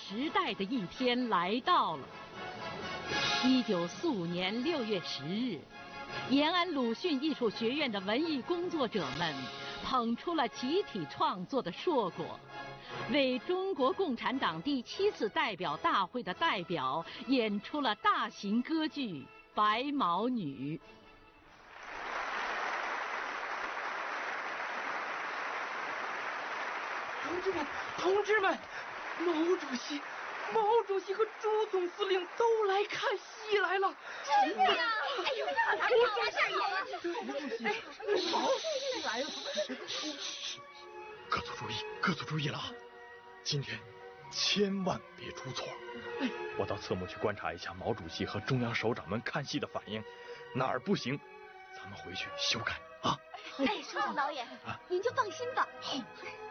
时代的一天来到了。1945年6月10日，延安鲁迅艺术学院的文艺工作者们捧出了集体创作的硕果，为中国共产党第7次代表大会的代表演出了大型歌剧《白毛女》。 同志们，毛主席和朱总司令都来看戏来了！ 真的呀！哎呦，哪有这事儿？ 毛主席来了！ 各组注意了啊！今天千万别出错。我到侧幕去观察一下毛主席和中央首长们看戏的反应，哪儿不行，咱们回去修改啊！ 哎，书记导演，您就放心吧。 好。